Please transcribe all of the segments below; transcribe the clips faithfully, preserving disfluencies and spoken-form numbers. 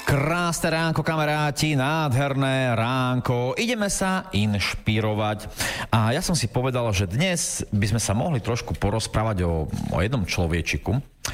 Krásne ránko, kamaráti, nádherné ránko. Ideme sa inšpirovať. A ja som si povedal, že dnes by sme sa mohli trošku porozprávať o, o jednom človečiku,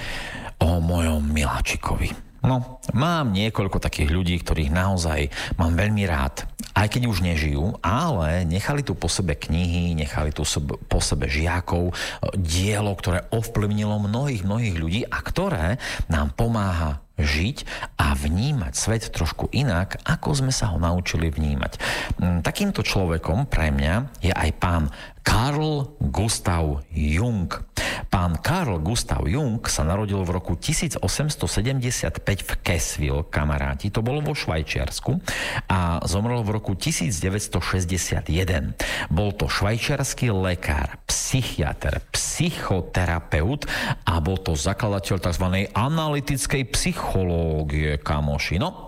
o mojom miláčikovi. No, mám niekoľko takých ľudí, ktorých naozaj mám veľmi rád. Aj keď už nežijú, ale nechali tu po sebe knihy, nechali tu po sebe žiakov, dielo, ktoré ovplyvnilo mnohých, mnohých ľudí a ktoré nám pomáha žiť a vnímať svet trošku inak, ako sme sa ho naučili vnímať. Takýmto človekom pre mňa je aj pán Carl Gustav Jung. Pán Carl Gustav Jung sa narodil v roku tisícosemstosedemdesiatpäť v Kessville, kamaráti, to bolo vo Švajčiarsku, a zomrel v roku tisícdeväťstošesťdesiatjeden. Bol to švajčiarsky lekár, psychiatr, psychoterapeut a bol to zakladateľ tzv. Analytickej psychológie, kamoši. No,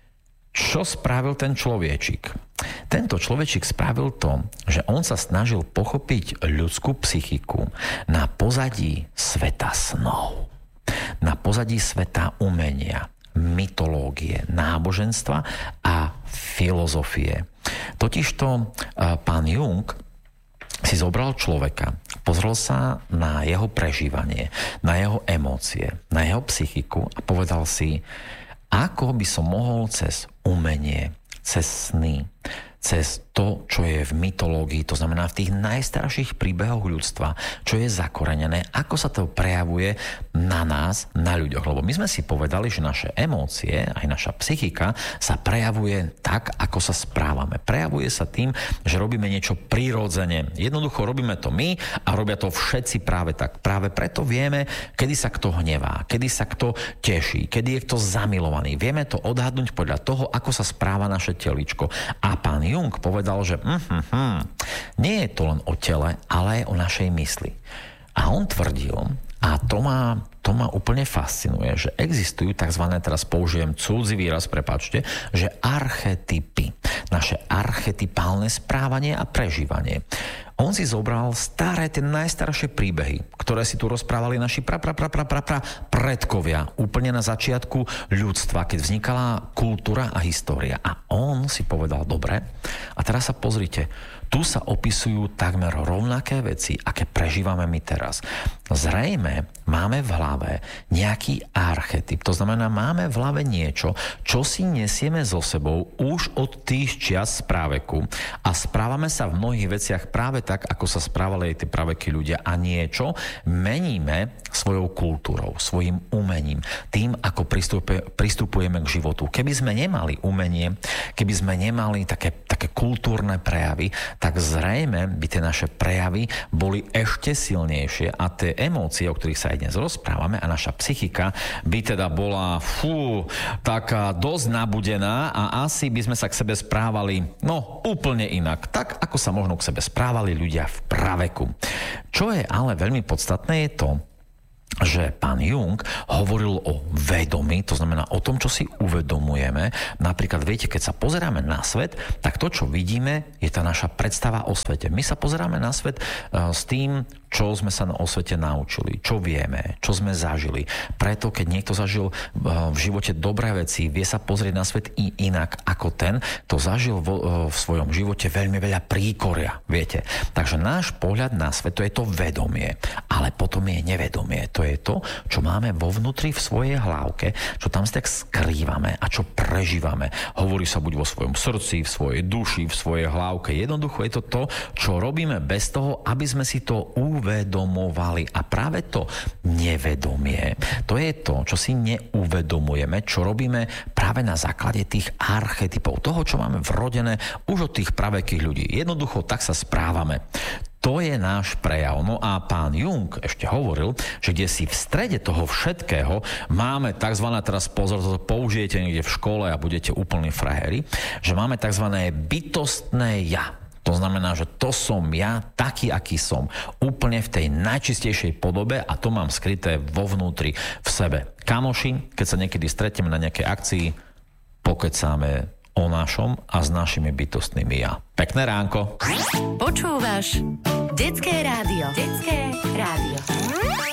čo spravil ten človečik? Tento človečik spravil to, že on sa snažil pochopiť ľudskú psychiku na pozadí sveta snov, na pozadí sveta umenia, mytológie, náboženstva a filozofie. Totižto pán Jung si zobral človeka, pozrel sa na jeho prežívanie, na jeho emócie, na jeho psychiku a povedal si, ako by som mohol cez umenie, cez sny, cez to, čo je v mytológii, to znamená v tých najstarších príbehoch ľudstva, čo je zakorenené, ako sa to prejavuje na nás, na ľuďoch. Lebo my sme si povedali, že naše emócie, aj naša psychika sa prejavuje tak, ako sa správame. Prejavuje sa tým, že robíme niečo prirodzene. Jednoducho robíme to my a robia to všetci práve tak. Práve preto vieme, kedy sa kto hnevá, kedy sa kto teší, kedy je kto zamilovaný. Vieme to odhadnúť podľa toho, ako sa správa naše teličko. A pán Jung povedal, že mm, mm, mm, nie je to len o tele, ale aj o našej mysli. A on tvrdil, a to ma, to ma úplne fascinuje, že existujú tzv. Teraz použijem cudzí výraz, prepáčte, že archetypy. Naše archetypálne správanie a prežívanie. On si zobral staré, tie najstaršie príbehy, ktoré si tu rozprávali naši pra, pra, pra, pra, pra, pra, predkovia, úplne na začiatku ľudstva, keď vznikala kultúra a história. A on si povedal, dobre, a teraz sa pozrite, tu sa opisujú takmer rovnaké veci, aké prežívame my teraz. Zrejme máme v hlave nejaký archetyp, to znamená, máme v hlave niečo, čo si nesieme so sebou už od tých čias z práveku a správame sa v mnohých veciach práve tak, ako sa správali aj tie praveky ľudia a niečo meníme svojou kultúrou, svojim umením, tým, ako pristupujeme k životu. Keby sme nemali umenie, keby sme nemali také, také kultúrne prejavy, tak zrejme by tie naše prejavy boli ešte silnejšie a tie emócie, o ktorých sa aj dnes rozprávame a naša psychika by teda bola fú, taká dosť nabudená a asi by sme sa k sebe správali no úplne inak, tak ako sa možno k sebe správali ľudia v praveku. Čo je ale veľmi podstatné je to, že pán Jung hovoril o vedomí, to znamená o tom, čo si uvedomujeme. Napríklad, viete, keď sa pozeráme na svet, tak to, čo vidíme, je tá naša predstava o svete. My sa pozeráme na svet uh, s tým, čo sme sa o svete naučili, čo vieme, čo sme zažili. Preto, keď niekto zažil uh, v živote dobré veci, vie sa pozrieť na svet i inak ako ten, to zažil vo, uh, v svojom živote veľmi veľa príkoria, viete. Takže náš pohľad na svet, to je to vedomie, ale potom je nevedomie. To je to, čo máme vo vnútri v svojej hlávke, čo tam si tak skrývame a čo prežívame. Hovorí sa buď vo svojom srdci, v svojej duši, v svojej hlávke. Jednoducho je to to, čo robíme bez toho, aby sme si to uvedomovali. A práve to nevedomie, to je to, čo si neuvedomujeme, čo robíme práve na základe tých archetypov, toho, čo máme vrodené už od tých pravekých ľudí. Jednoducho tak sa správame. To je náš prejav. No a pán Jung ešte hovoril, že kde si v strede toho všetkého máme tzv. Teraz pozor, to použijete niekde v škole a budete úplní frajeri, že máme tzv. Bytostné ja. To znamená, že to som ja, taký, aký som. Úplne v tej najčistejšej podobe a to mám skryté vo vnútri v sebe. Kamoši, keď sa niekedy stretneme na nejakej akcii, pokecáme o našom a s našimi bytostnými ja. Pekné ránko. Počúvaš Detské rádio. Detské rádio.